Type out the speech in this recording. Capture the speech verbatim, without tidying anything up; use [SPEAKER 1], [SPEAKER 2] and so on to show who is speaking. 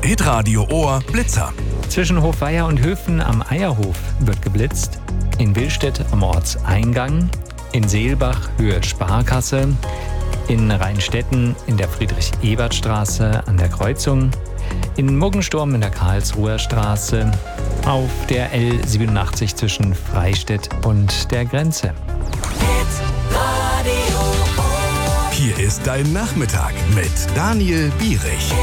[SPEAKER 1] Hitradio Ohr Blitzer.
[SPEAKER 2] Zwischen Hofweier und Höfen am Eierhof wird geblitzt. In Willstedt am Ortseingang. In Seelbach Höhe Sparkasse. In Rheinstetten in der Friedrich-Ebert-Straße an der Kreuzung. In Muggensturm in der Karlsruher Straße. Auf der L siebenundachtzig zwischen Freistedt und der Grenze.
[SPEAKER 1] Hier ist dein Nachmittag mit Daniel Bierich.